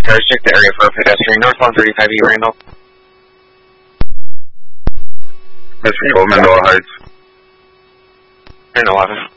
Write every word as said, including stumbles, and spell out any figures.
cars, check the area for a pedestrian. Northbound thirty-five E, Randall. Miss Control, Mandela Heights. ten eleven.